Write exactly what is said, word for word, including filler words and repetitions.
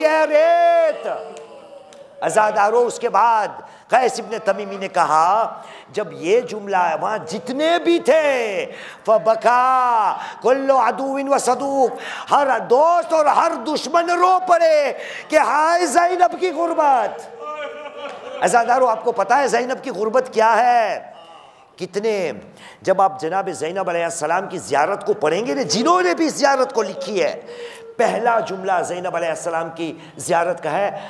रेत अज़ादारों। उसके बाद कैस इब्न तमीमी ने कहा, जब ये जुमला वहाँ जितने भी थे, फबका कुल्लु अदुविन व सदूक, हर दोस्त और हर दुश्मन रो पड़े कि हाय ज़ैनब की गुर्बत। अज़ादारों, आपको पता है ज़ैनब की गुर्बत क्या है? कितने, जब आप जनाब ज़ैनब अलैहिस्सलाम की ज़ियारत को पढ़ेंगे ना, जिन्होंने भी ज़ियारत को लिखी है, पहला जुमला ज़ैनब अलैहिस्सलाम की ज़ियारत का है,